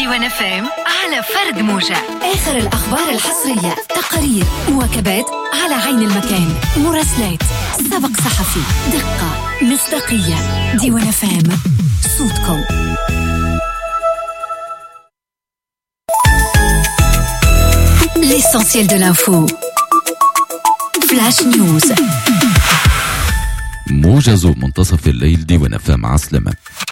ديوان FM على فرد موجة. آخر الأخبار الحصرية، تقارير، مواكبات على عين المكان، مراسلات، سبق صحفي، دقة، مصداقية. ديوان FM، صوتكم. L'essentiel de l'info. Flash News. موجز منتصف الليل. ديوان FM عسلمة.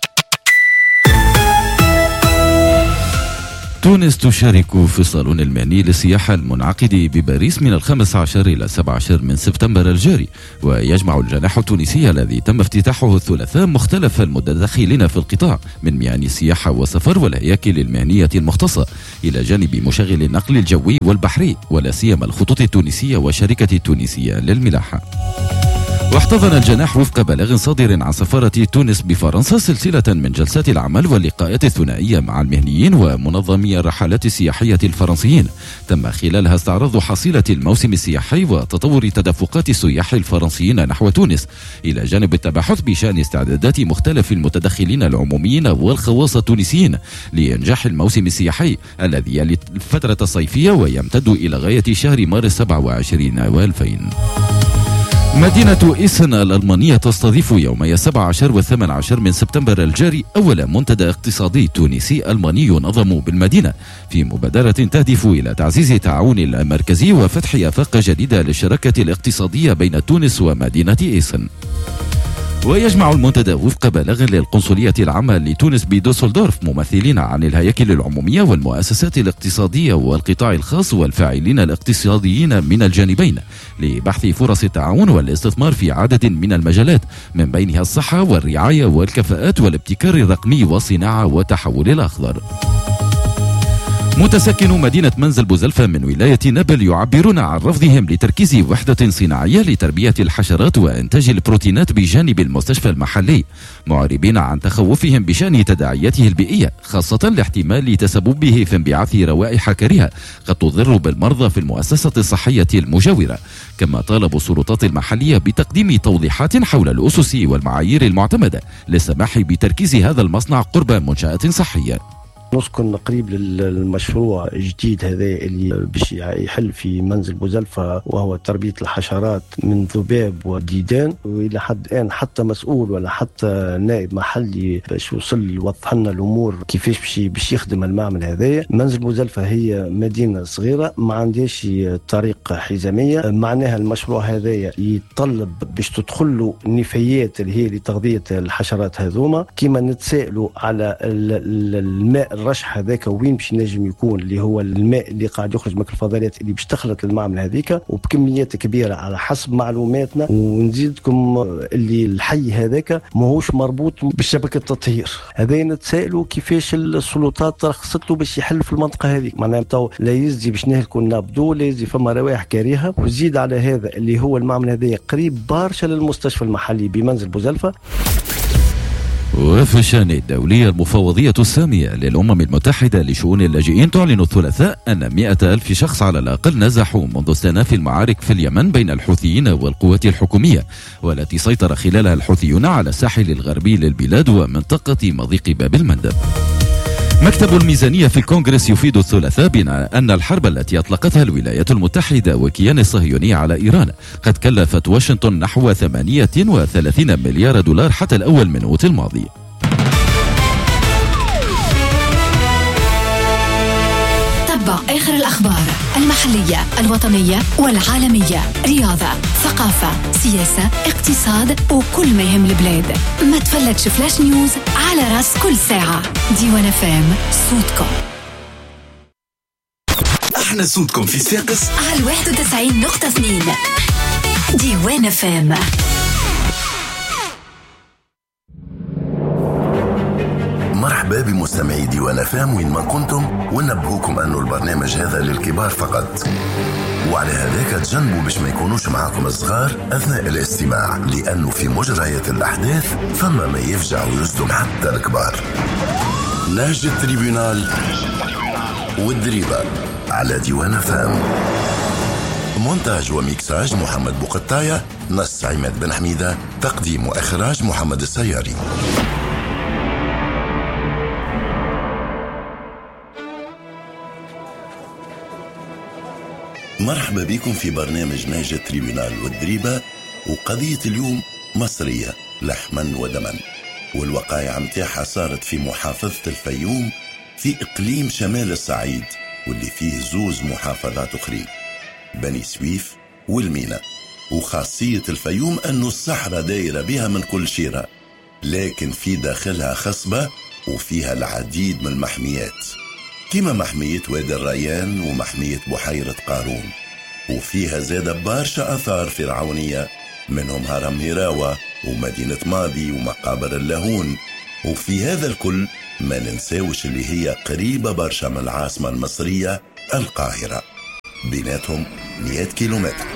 تونس تشارك في الصالون المهني للسياحة المنعقد بباريس من 15 إلى 17 من سبتمبر الجاري، ويجمع الجناح التونسي الذي تم افتتاحه الثلاثاء مختلف المتدخلين في القطاع من مهن السياحة والسفر والهياكل المهنية المختصة، إلى جانب مشغل النقل الجوي والبحري ولا سيما الخطوط التونسية والشركة التونسية للملاحة. واحتضن الجناح وفق بلاغ صادر عن سفارة تونس بفرنسا سلسلة من جلسات العمل واللقاءات الثنائية مع المهنيين ومنظمي الرحلات السياحية الفرنسيين، تم خلالها استعراض حصيلة الموسم السياحي وتطور تدفقات السياح الفرنسيين نحو تونس، إلى جانب التباحث بشأن استعدادات مختلف المتدخلين العموميين والخواص التونسيين لإنجاح الموسم السياحي الذي يلي الفترة الصيفية ويمتد إلى غاية شهر مارس 27 و2000. مدينة إيسن الألمانية تستضيف يومي 17 و18 من سبتمبر الجاري أول منتدى اقتصادي تونسي ألماني ينظم بالمدينة، في مبادرة تهدف إلى تعزيز التعاون المركزي وفتح آفاق جديدة للشراكة الاقتصادية بين تونس ومدينة إيسن. ويجمع المنتدى وفق بلاغ للقنصلية العامة لتونس بدوسلدورف ممثلين عن الهياكل العمومية والمؤسسات الاقتصادية والقطاع الخاص والفاعلين الاقتصاديين من الجانبين لبحث فرص التعاون والاستثمار في عدد من المجالات، من بينها الصحة والرعاية والكفاءات والابتكار الرقمي والصناعة والتحول الأخضر. متسكن مدينة منزل بوزلفة من ولاية نابل يعبرون عن رفضهم لتركيز وحدة صناعية لتربية الحشرات وإنتاج البروتينات بجانب المستشفى المحلي، معربين عن تخوفهم بشأن تداعياته البيئية، خاصة لاحتمال تسببه في انبعاث روائح كريهة قد تضر بالمرضى في المؤسسة الصحية المجاورة. كما طالبوا السلطات المحلية بتقديم توضيحات حول الأسس والمعايير المعتمدة للسماح بتركيز هذا المصنع قرب منشآت صحية. نسكن قريب للمشروع الجديد هذا اللي باش يحل في منزل بوزلفة، وهو تربية الحشرات من ذباب وديدان. وإلى حد الآن حتى مسؤول ولا حتى نائب محلي باش يوصل يوضح لنا الأمور كيفاش باش يخدم المعمل هذا. منزل بوزلفة هي مدينة صغيرة ما عندهاش طريق حزامية، معناها المشروع هذا يتطلب باش تدخل له نفايات اللي هي لتغذية الحشرات هذوما. كما نتسائلوا على الماء الرشح هذاك وين باش ينجم يكون، اللي هو الماء اللي قاعد يخرج من الفضلات اللي باش تخلط المعمل هذيك وبكميات كبيره على حسب معلوماتنا. ونزيدكم اللي الحي هذاك ماهوش مربوط بشبكه التطهير هذا. نتسائلوا كيفاش السلطات رخصت له باش يحل في المنطقه هذيك، معناها تو لا يزي باش نهلكوا نبضوا، لا يزي فما روائح كريهه. وزيد على هذا اللي هو المعمل هذا قريب برشا للمستشفى المحلي بمنزل بوزلفة. وفي الشأن الدولي، المفوضية السامية للأمم المتحدة لشؤون اللاجئين تعلن الثلاثاء أن 100,000 شخص على الأقل نزحوا منذ استئناف المعارك في اليمن بين الحوثيين والقوات الحكومية، والتي سيطر خلالها الحوثيون على الساحل الغربي للبلاد ومنطقة مضيق باب المندب. مكتب الميزانية في الكونغرس يفيد الثلاثاء بأن الحرب التي أطلقتها الولايات المتحدة والكيان الصهيوني على إيران قد كلفت واشنطن نحو 38 مليار دولار حتى الأول من أوت الماضي. تابع آخر الأخبار المحلية الوطنية والعالمية، رياضة، ثقافة، سياسة، اقتصاد وكل ما يهم البلاد. ما تفلتش فلاش نيوز على راس كل ساعة. ديوان FM، صوتكم. احنا صوتكم في صفاقس على 91.2 ديوان FM. مرحبا بمستمعي ديوان FM وين ما كنتم، ونبهوكم أنه البرنامج هذا للكبار فقط، وعلى هذاك تجنبوا باش ما يكونوش معاكم الصغار أثناء الاستماع، لأنه في مجريات الأحداث فما ما يفجع ويصدم حتى الكبار. نهج التريبيونال والدريبة على ديوان FM. مونتاج وميكساج محمد بوقطاية، نص عماد بن حميدة، تقديم وإخراج محمد السياري. مرحبا بكم في برنامج نهج تريبيونال والدريبة، وقضية اليوم مصرية لحما ودما، والوقائع متاعها صارت في محافظة الفيوم في إقليم شمال الصعيد، واللي فيه زوز محافظات أخرى بني سويف والمينا. وخاصية الفيوم أنه الصحراء دايرة بها من كل شيرة، لكن في داخلها خصبة وفيها العديد من المحميات، كما محمية وادي الريان ومحمية بحيرة قارون، وفيها زاد برشا أثار فرعونية، منهم هرم هراوة ومدينة ماضي ومقابر اللاهون. وفي هذا الكل ما ننساوش اللي هي قريبة برشا من العاصمة المصرية القاهرة، بيناتهم 100 كيلومتر.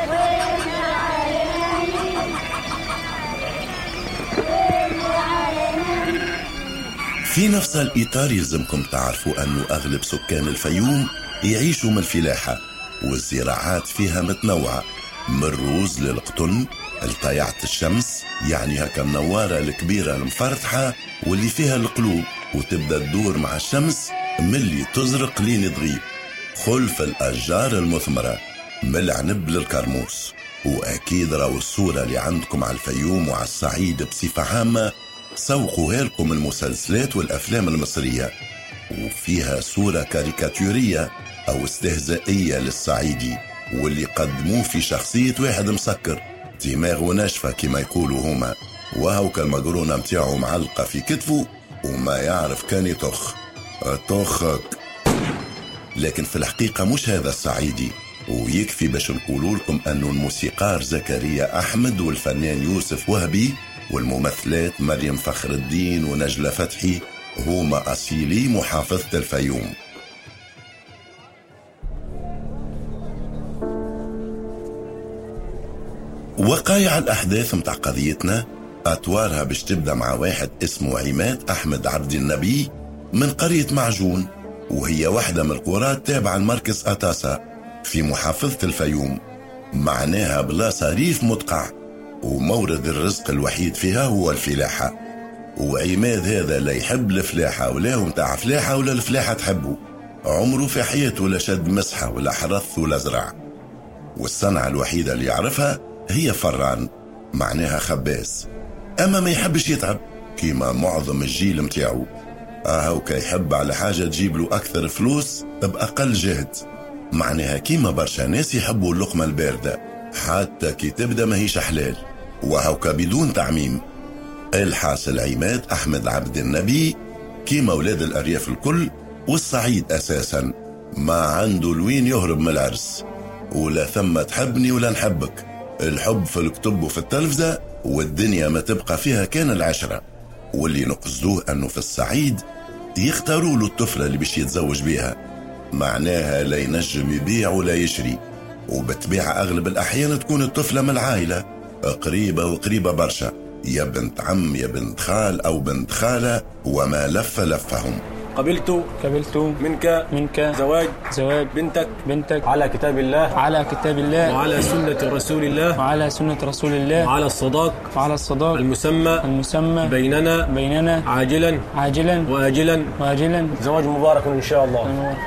في نفس الإطار يلزمكم تعرفوا أنه أغلب سكان الفيوم يعيشوا من الفلاحة، والزراعات فيها متنوعة، من الروز للقطن لطيعة الشمس، يعني هكا النوارة الكبيرة المفرطحة واللي فيها القلوب وتبدأ تدور مع الشمس ملي تزرق لين تغيب، خلف الأشجار المثمرة من العنب للكرموس. وأكيد راو الصورة اللي عندكم على الفيوم وعلى الصعيد بصفة عامة سوقوها لكم المسلسلات والأفلام المصرية، وفيها صورة كاريكاتورية أو استهزائية للصعيدي، واللي قدموه في شخصية واحد مسكر دماغه ناشفة كما يقولوا هما، وهو كالمقرونة متاعه معلقة في كتفه وما يعرف كان يطخ طخك. لكن في الحقيقة مش هذا الصعيدي، ويكفي باش نقولوا لكم أنه الموسيقار زكريا أحمد والفنان يوسف وهبي والممثلات مريم فخر الدين ونجلة فتحي هما أصيلي محافظة الفيوم. وقايع الأحداث متاع قضيتنا أطوارها باش تبدأ مع واحد اسمه عماد أحمد عبد النبي من قرية معجون، وهي واحدة من القرى التابعة لمركز أتاسا في محافظة الفيوم، معناها بلاصة ريف مدقع، ومورد الرزق الوحيد فيها هو الفلاحة. وعماد هذا لا يحب الفلاحة ولا هو متاع فلاحة ولا الفلاحة تحبه، عمره في حياته ولا شد مسحة ولا حرث ولا زرع، والصنعة الوحيدة اللي يعرفها هي فران، معناها خباز. أما ما يحبش يتعب كيما معظم الجيل متاعه، هو كيحب على حاجة تجيب له أكثر فلوس بأقل جهد، معناها كيما برشا ناس يحبوا اللقمة الباردة حتى كي تبدأ ما هيش حلال، وهوكا بدون تعميم. الحاصل عماد أحمد عبد النبي كيما أولاد الأرياف الكل والصعيد أساسا ما عنده لوين يهرب من العرس، ولا ثم تحبني ولا نحبك، الحب في الكتب وفي التلفزة، والدنيا ما تبقى فيها كان العشرة. واللي نقصدوه أنه في الصعيد يختاروا له الطفلة اللي بيش يتزوج بيها، معناها لا ينجم يبيع ولا يشري، وبتبيع أغلب الأحيان تكون الطفلة من العائلة قريبة وقريبة برشا، يا بنت عم يا بنت خال أو بنت خالة، وما لفهم. قبلت منك زواج بنتك على كتاب الله وعلى سنة رسول الله وعلى الصداق المسمى بيننا عاجلا وآجلا. زواج مبارك إن شاء الله.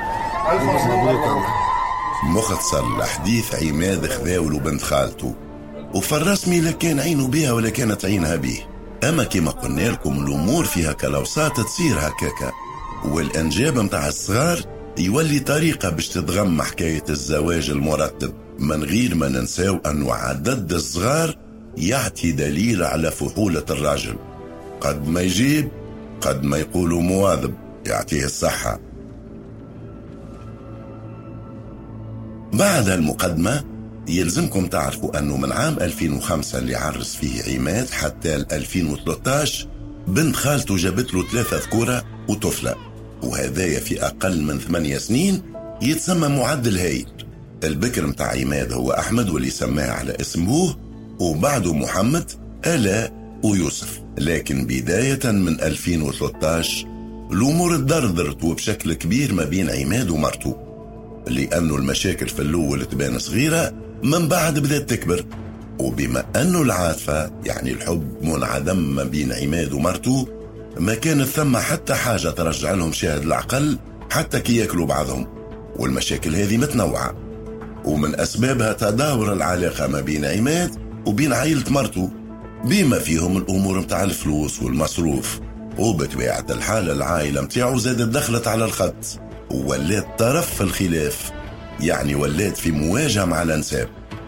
مختصر الحديث عماد خذاوله بنت خالته، وفي الرسمي لا كان عينه بها ولا كانت عينها به، أما كما قلنا لكم الأمور فيها كالوساط تصير هكاكا، والأنجاب متاع الصغار يولي طريقة باش تتغم حكاية الزواج المرتب، من غير ما ننساو أنه عدد الصغار يعطي دليل على فحولة الراجل، قد ما يجيب قد ما يقولوا مواظب يعطيه الصحة. بعد المقدمة يلزمكم تعرفوا أنه من عام 2005 اللي عرس فيه عماد حتى 2013 بنت خالته جابت له 3 ذكورة وطفلة، وهذايا في أقل من 8 سنين يتسمى معدل هايل. البكر متاع عماد هو أحمد واللي سماه على اسم أبوه، وبعده محمد آلاء ويوسف. لكن بداية من 2013 الأمور اتدردرت وبشكل كبير ما بين عماد ومرته، لأنه المشاكل في الأول تبان صغيرة من بعد بدأت تكبر، وبما أنه العاطفة يعني الحب منعدم ما بين عماد ومرته، ما كانت ثم حتى حاجة ترجع لهم شاهد العقل حتى كي يأكلوا بعضهم. والمشاكل هذه متنوعة، ومن أسبابها تدهور العلاقة ما بين عماد وبين عائلة مرته، بما فيهم الأمور متاع الفلوس والمصروف. وبطبيعة الحال العائلة متاعه زادت دخلت على الخط وولات طرف في الخلاف، يعني ولات في مواجهة مع الأنساب.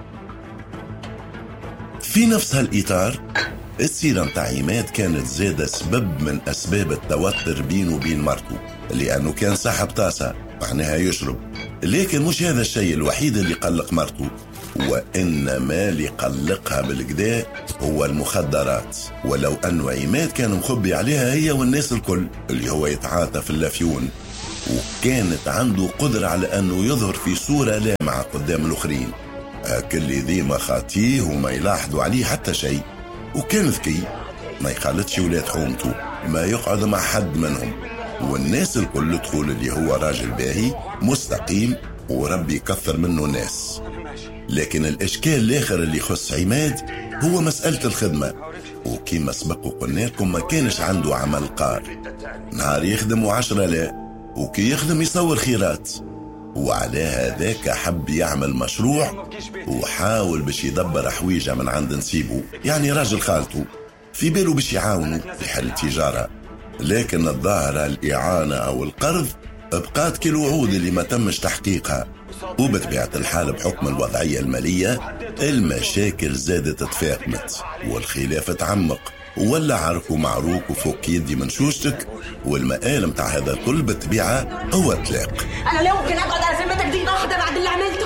في نفس هالإطار السيرة متاع عماد كانت زادة سبب من أسباب التوتر بينه وبين مرته، لأنه كان صاحب طاسة معناها يشرب. لكن مش هذا الشيء الوحيد اللي قلق مرته، وإنما اللي قلقها بالكدا هو المخدرات. ولو أنه عماد كان مخبي عليها هي والناس الكل، اللي هو يتعاطى في اللافيون، وكانت عنده قدرة على أنه يظهر في صورة لامعة قدام الآخرين، كل ذي ما خاطيه وما يلاحظوا عليه حتى شيء. وكان ذكي، ما يخالطش ولاد حومته، ما يقعد مع حد منهم، والناس الكل تقول اللي هو راجل باهي مستقيم وربي يكثر منه الناس. لكن الإشكال الآخر اللي يخص عماد هو مسألة الخدمة، وكما سبق وقلنا لكم ما كانش عنده عمل قار، نهار يخدم و10 لا، وكي يخدم يصور خيرات. وعلى هذاك حب يعمل مشروع وحاول باش يدبر حويجة من عند نسيبه، يعني راجل خالته، في باله باش يعاونه في حل تجارة. لكن الظاهرة الإعانة أو القرض بقات كالوعود اللي ما تمش تحقيقها. وبطبيعة الحال بحكم الوضعية المالية المشاكل زادت تفاقمت والخلاف تعمق، ولا عركوا معروك وفوق يدي من شوشتك. والمقال متاع هذا الكل بالطبيعة هو الطلاق. أنا لا ممكن أقعد على ذمتك دقيقة واحدة بعد اللي عملته.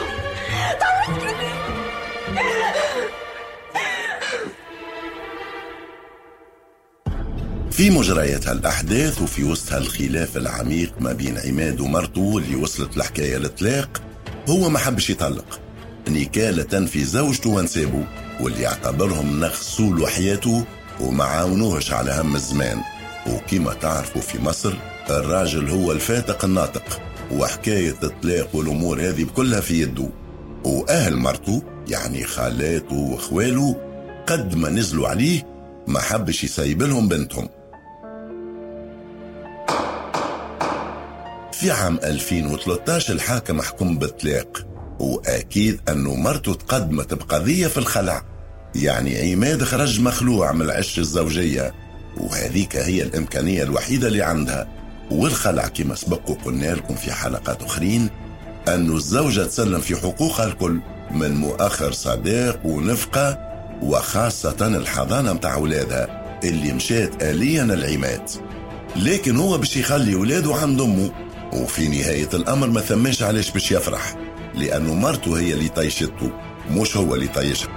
في مجريات هالأحداث وفي وسط هالخلاف العميق ما بين عماد ومرته اللي وصلت الحكاية للطلاق، هو ما حبش يطلق نكالة في زوجته وانسابه، واللي يعتبرهم نخسوا حياته وما عاونوهش على هم الزمان. وكما تعرفوا في مصر الراجل هو الفاتق الناطق، وحكاية الطلاق والأمور هذه بكلها في يده. وأهل مرته يعني خالاته وإخواله قد ما نزلوا عليه ما حبش يسيب لهم بنتهم. في عام 2013 الحاكم حكم بالطلاق، وأكيد أنه مرته تقدمت بقضية في الخلع، يعني عماد خرج مخلوع من العش الزوجية، وهذيك هي الإمكانية الوحيدة اللي عندها. والخلع كما سبق وقلنا لكم في حلقات أخرين أنه الزوجة تسلم في حقوقها الكل، من مؤخر صداق ونفقة، وخاصة الحضانة متاع أولادها اللي مشات آليا العماد. لكن هو باش يخلي أولاده عند أمه، وفي نهاية الأمر ما ثماش علاش باش يفرح، لأنه مرته هي اللي طيشته مش هو اللي طيشها.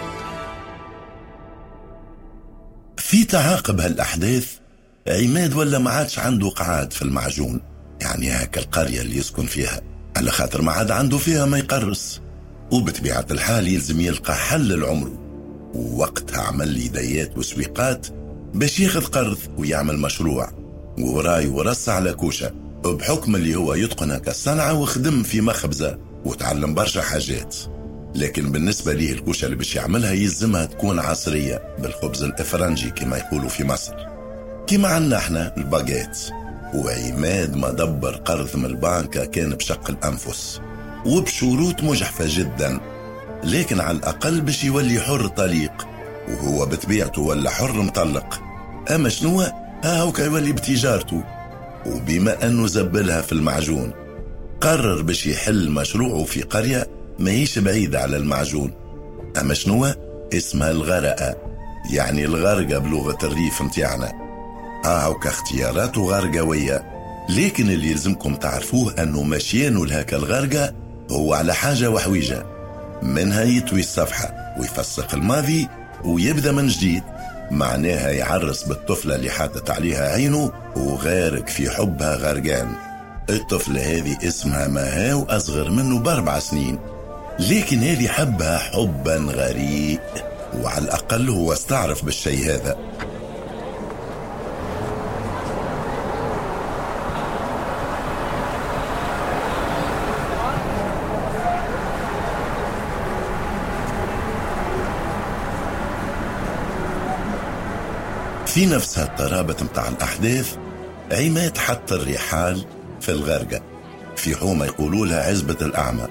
في تعاقب هالأحداث عماد ولا ما عادش عنده قعاد في المعجون، يعني هاك القرية اللي يسكن فيها، على خاطر ما عاد عنده فيها ما يقرص، وبطبيعة الحال يلزم يلقى حل لعمره. ووقتها عمل لي ديات وسويقات باش ياخذ قرض ويعمل مشروع، وراي ورص على كوشة، بحكم اللي هو يتقن هكا الصنعة وخدم في مخبزة وتعلم برشا حاجات. لكن بالنسبة ليه الكوشة اللي باش يعملها يلزمها تكون عصرية بالخبز الإفرنجي كما يقولوا في مصر، كما عنا احنا الباجيت. وعماد ما دبر قرض من البنكة كان بشق الأنفس وبشروط مجحفة جدا، لكن على الأقل باش يولي حر طليق، وهو بطبيعته ولا حر مطلق. أما شنو هاوكا يولي بتجارته. وبما أنه زبلها في المعجون قرر باش يحل مشروعه في قرية ما هيش بعيدة على المعجون. أما شنو اسمها الغرقة، يعني الغرقة بلغة الريف متاعنا. هاوكا اختياراته غرقوية، لكن اللي يلزمكم تعرفوه أنه مشيانه لهاك الغرقة هو على حاجة وحويجة، منها يطوي الصفحة ويفسق الماضي ويبدأ من جديد، معناها يعرس بالطفلة اللي حاطت عليها عينه وغارق في حبها غرقان. الطفلة هذه اسمها مها وأصغر منه ب4 سنين، لكن هذه حبها حبا غريق، وعلى الأقل هو استعرف بالشيء هذا. في نفس هالترابط متاع الأحداث عماد حط الرحال في الغرقة في حومة يقولوا لها عزبة الأعمى،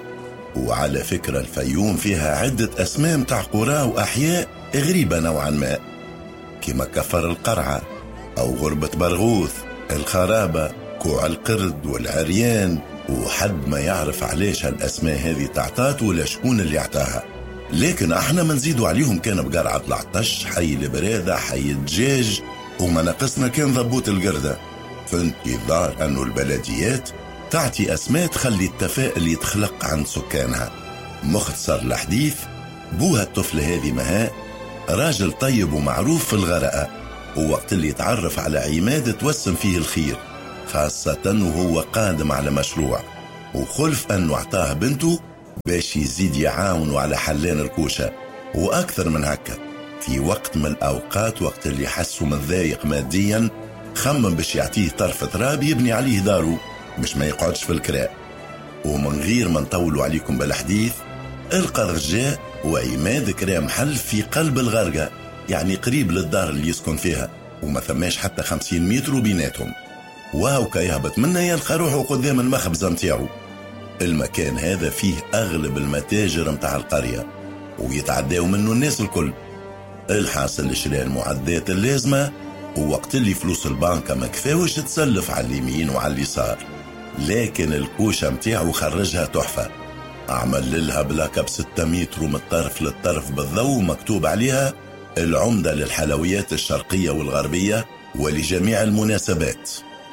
وعلى فكرة الفيوم فيها عدة أسماء متاع قرى وأحياء غريبة نوعا ما، كما كفر القرعة أو غربة برغوث، الخرابة، كوع القرد والعريان، وحد ما يعرف علاش هالأسماء هذه تعطات ولا شكون اللي اعطاها. لكن احنا ما نزيدوا عليهم كان بقرعة العطش، حي البرادة، حي الدجاج، وما نقصنا كان ضبوط القردة، في انتظار أنه البلديات تعطي أسماء تخلي التفاؤل يتخلق عند سكانها. مختصر الحديث، بوها الطفلة هذه مها راجل طيب ومعروف في الغرقة، ووقت اللي يتعرف على عماد توسم فيه الخير، خاصة وهو قادم على مشروع، وخلف أنه اعطاه بنته باش يزيد يعاونوا على حلان الكوشة. وأكثر من هكا، في وقت من الأوقات وقت اللي حسوا متضايق ماديا، خمم باش يعطيه طرف تراب يبني عليه دارو باش ما يقعدش في الكراء. ومن غير ما نطولوا عليكم بالحديث، القى رجاء وعماد كرا محل في قلب الغرقة، يعني قريب للدار اللي يسكن فيها، وما ثماش حتى 50 متر بيناتهم. وهو كيهبط منه يلقى روحه قدام المخبزة متاعو. المكان هذا فيه أغلب المتاجر متاع القرية ويتعداو منه الناس الكل. الحاصل شراء المعدات اللازمة، ووقت اللي فلوس البنكة ما كفاوش تسلف على اليمين وعلى اليسار، لكن الكوشة متاعو خرجها تحفة، عمل لها بلاكة ب6 متر من الطرف للطرف بالضوء، مكتوب عليها العمدة للحلويات الشرقية والغربية ولجميع المناسبات.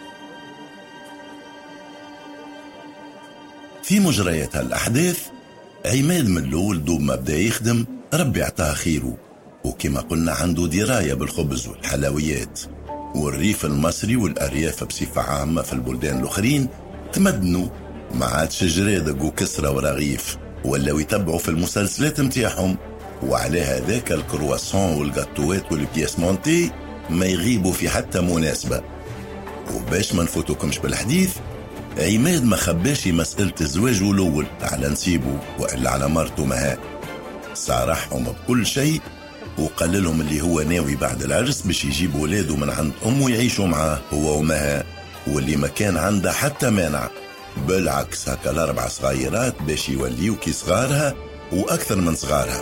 في مجريات الأحداث، عماد من الأول دوب ما بدا يخدم ربي اعطاه خيره، وكما قلنا عنده دراية بالخبز والحلويات، والريف المصري والأرياف بصفة عامة في البلدان الأخرين تمدنوا، ما عادش جرادق وكسرة ورغيف، ولاو يتبعوا في المسلسلات متاعهم، وعلى هذاك الكرواسون والغاتوات والبياس مونتي ما يغيبوا في حتى مناسبة. وباش ما نفوتوكمش بالحديث، عماد ما خباش مسألة زواجه الأول على نسيبه وإلا على مرته مها، صارحهم بكل شيء، وقال لهم اللي هو ناوي بعد العرس باش يجيب ولاده من عند أمه يعيشوا معاه هو ومها، واللي ما كان عنده حتى مانع، بالعكس هكا ال4 صغيرات باش يوليو كي صغارها وأكثر من صغارها.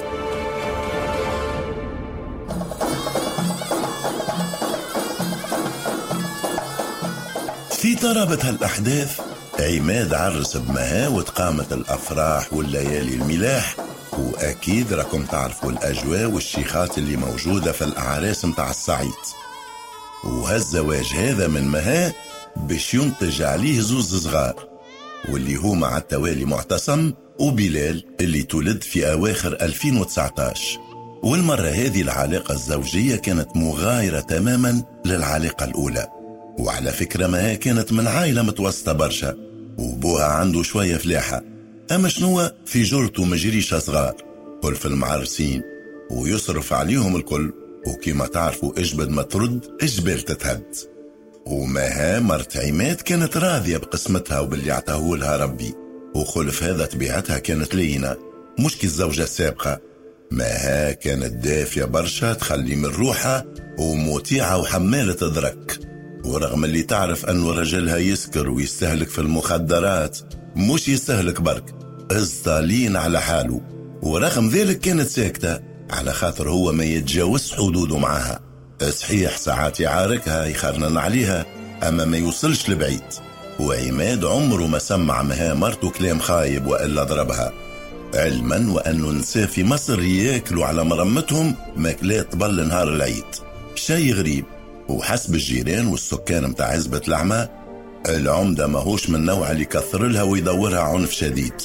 في طرابة هالأحداث، عماد عرس بمها وتقامت الأفراح والليالي الملاح، وأكيد راكم تعرفوا الأجواء والشيخات اللي موجودة في الأعراس متاع الصعيد. وهالزواج هذا من مها باش ينتج عليه 2 صغار، واللي هما على التوالي معتصم وبلال اللي تولد في أواخر 2019. والمرة هذه العلاقة الزوجية كانت مغايرة تماما للعلاقة الأولى. وعلى فكرة مها كانت من عائلة متوسطة برشا، وبوها عنده شوية فلاحة، أما شنو في جرته مجريشة صغار كل في المعرسين، ويصرف عليهم الكل، وكما تعرفوا اجبد ما ترد الجبال تتهد. ومها مرت عماد كانت راضية بقسمتها وباللي عطاه لها ربي، وخلف هذا طبيعتها كانت لينة مش كي الزوجة السابقة. مها كانت دافية برشا، تخلي من روحها ومطيعة وحمالة درك، ورغم اللي تعرف أنه رجلها يسكر ويستهلك في المخدرات، مش يستهلك برك، الصالين على حاله، ورغم ذلك كانت ساكتة على خاطر هو ما يتجاوز حدوده معها. صحيح ساعات يعاركها يخرنن عليها، أما ما يوصلش لبعيد. وعماد عمره ما سمع مها مرته كلام خايب وإلا ضربها، علما وأنه نساء في مصر ياكلوا على مرمتهم ماكلات طبل نهار العيد، شيء غريب. وحسب الجيران والسكان متاع عزبة العمى، العمدة ماهوش من نوع اللي يكثر لها ويدورها عنف شديد.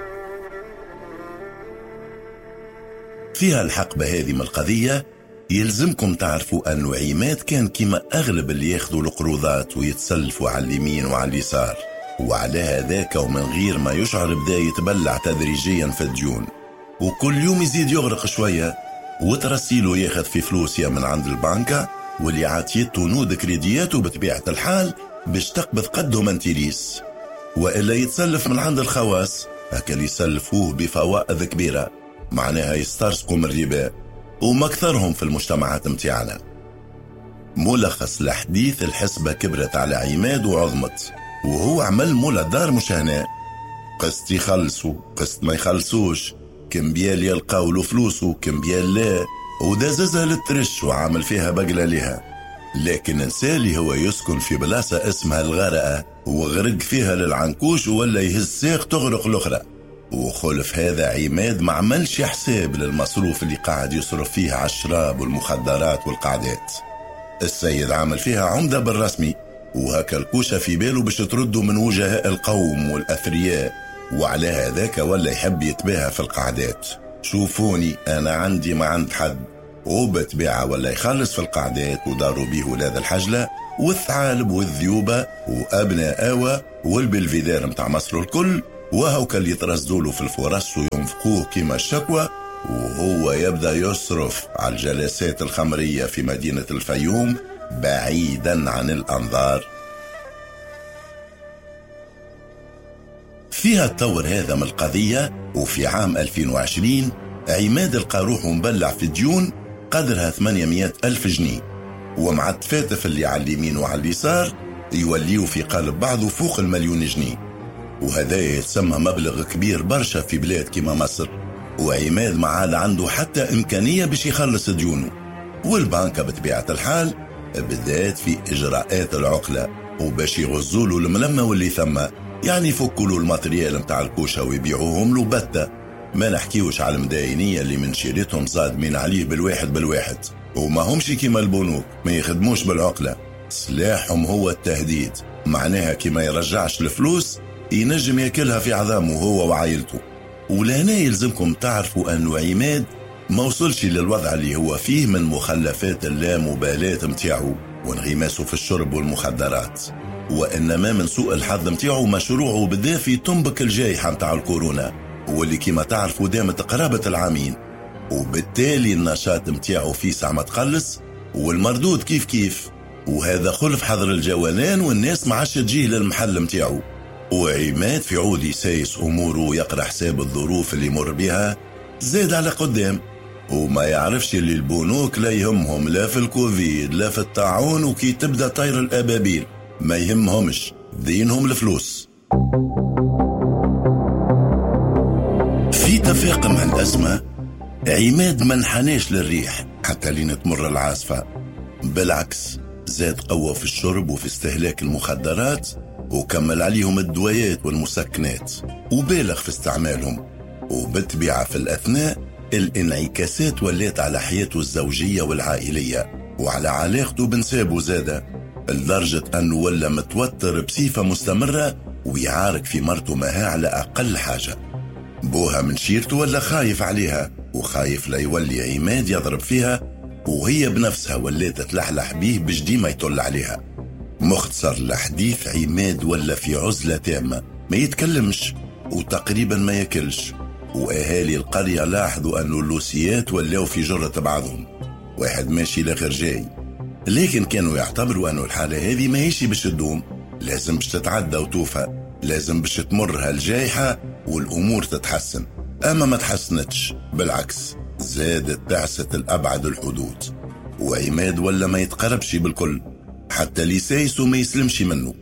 فيها الحقبة هذه من القضية يلزمكم تعرفوا أنه عماد كان كما أغلب اللي ياخذوا القروضات ويتسلفوا على اليمين وعلى اليسار، وعلى هذاك ومن غير ما يشعر بدا يتبلع تدريجيا في الديون، وكل يوم يزيد يغرق شوية، وترسيله ياخذ في فلوس يا من عند البنكة، واللي عاتيته نود كريدياته بطبيعة الحال باش تقبض قدهم انتيليس، وإلا يتسلف من عند الخواص، هكا اللي يسلفوه بفوائد كبيرة، معناها يسترزقوا من الربا، وما أكثرهم في المجتمعات متاعنا. ملخص الحديث، الحسبة كبرت على عماد وعظمت، وهو عمل مولا دار مش هنا، قسط يخلصوا قسط ما يخلصوش، كمبيال يلقاو له فلوسه كمبيال لا، وداززها للترش وعامل فيها بقلة لها. لكن نسالي هو يسكن في بلاصة اسمها الغرقة وغرق فيها للعنكوش ولا يهز ساق تغرق الأخرى. وخلف هذا عماد ما عملش حساب للمصروف اللي قاعد يصرف فيها على الشراب والمخدرات والقعدات. السيد عامل فيها عمدة بالرسمي، وهكا الكوشة في باله باش تردوا من وجهاء القوم والأثرياء، وعلى هذاك ولا يحب يتباهى في القعدات. شوفوني أنا عندي ما عند حد، وبتباعة ولا يخلص في القعدات وداروا بيه ولاد الحجلة والثعالب والذيوبة وأبناء آوى والبلفيدار متاع مصر الكل، وهو كان يترصدوا في الفرص وينفقوه كما الشكوى، وهو يبدأ يصرف على الجلسات الخمرية في مدينة الفيوم بعيدا عن الأنظار. فيها التطور هذا من القضية، وفي عام 2020 عماد القاروح مبلع في ديون قدرها 800,000 جنيه، ومع التفاتف اللي على اليمين وعلى اليسار يوليوا في قالب بعضه فوق 1,000,000 جنيه، وهذا يتسمى مبلغ كبير برشا في بلاد كما مصر. وعماد ما عاد عنده حتى إمكانية باش يخلص ديونه، والبنكة بطبيعة الحال بدأت في إجراءات العقلة، وباش يغزوا له الملمة واللي ثم، يعني يفكوا له الماتريال متاع الكوشة ويبيعوهم له بتة. ما نحكيوش على المداينية اللي من شيرتهم صادمين عليه بالواحد، وما همش كيما البنوك ما يخدموش بالعقلة، سلاحهم هو التهديد. معناها كيما يرجعش الفلوس ينجم ياكلها في عظامه هو وعائلته. ولهنا يلزمكم تعرفوا أنه عماد ما وصلش للوضع اللي هو فيه من مخلفات اللامبالاة متاعه وانغماسه في الشرب والمخدرات، وإنما من سوء الحظ متاعه مشروعه بدا في تنبك الجائحة متاع الكورونا، واللي كما تعرفوا دامت قرابة العامين، وبالتالي النشاط متاعه فيه ساعة ما تقلص والمردود كيف. وهذا خلف حظر الجوانان والناس ما عادش تجيه للمحل متاعه. وعماد في عود يسايس أموره ويقرأ حساب الظروف اللي مر بها زاد على قدام، وما يعرفش اللي البنوك لا يهمهم لا في الكوفيد لا في الطاعون، وكي تبدأ طير الأبابيل ما يهمهمش دينهم الفلوس. في تفاقم هالأزمة عماد ما انحناش للريح حتى لين تمر العاصفة، بالعكس زاد قوة في الشرب وفي استهلاك المخدرات، وكمل عليهم الدويات والمسكنات وبالغ في استعمالهم، وبالطبيعة في الأثناء الانعكاسات ولات على حياته الزوجية والعائلية وعلى علاقته بنسابه زادة، لدرجة أنه ولا متوتر بصفة مستمرة ويعارك في مرته معها على أقل حاجة. بوها من شيرته ولا خايف عليها، وخايف لا يولي عماد يضرب فيها، وهي بنفسها ولات تلحلح بيه باش ديما يطل عليها. مختصر الحديث عماد ولا في عزلة تامة، ما يتكلمش وتقريبا ما ياكلش، وأهالي القرية لاحظوا أنه اللوسيات ولاو في جرة بعضهم، واحد ماشي لاخر جاي، لكن كانوا يعتبروا أنه الحالة هذه ما هيش باش تدوم، لازم باش تتعدى وتوفى، لازم باش تمر هالجائحة والأمور تتحسن. أما ما تحسنتش، بالعكس زادت تعسة الأبعد الحدود، وعماد ولا ما يتقربش بالكل، حتى لسايسه ما يسلمش منه.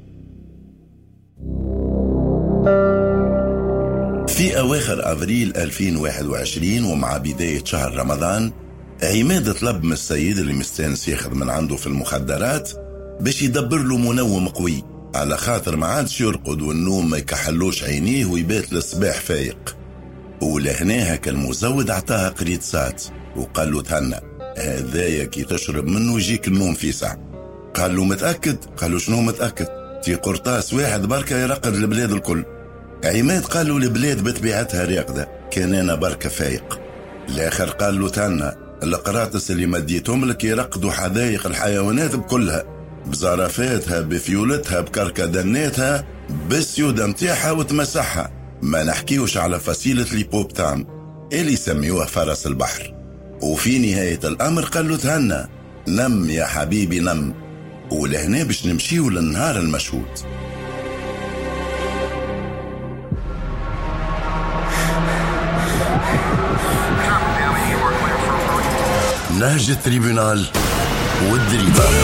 في أواخر أبريل 2021 ومع بداية شهر رمضان، عماد طلب من السيد اللي مستانس ياخذ من عنده في المخدرات باش يدبر له منوم قوي، على خاطر ما عادش يرقد والنوم ما يكحلوش عينيه ويبات للصباح فايق. ولهنا هكا المزود عطاها قريد ساعات وقال له تهنى، هذايا كي تشرب منه يجيك النوم في ساعة. قال له متأكد؟ قال له شنو متأكد؟ تي قرطاس واحد بركة يرقد البلاد الكل. عماد قال له البلاد بطبيعتها راقدة، كان أنا بركة فايق. الآخر قال له تهنى، القراطس اللي مديتهم لك يرقدوا حدائق الحيوانات بكلها، بزرافاتها بفيولتها بكركدناتها بالسيودة متاعها وتمسحها، ما نحكيوش على فصيلة ليبوبتام اللي يسميوها فرس البحر. وفي نهاية الأمر قال له تهنى، نم يا حبيبي نم، ولهنا باش نمشيو للنهار المشهود. نهج التريبونال والدريبة.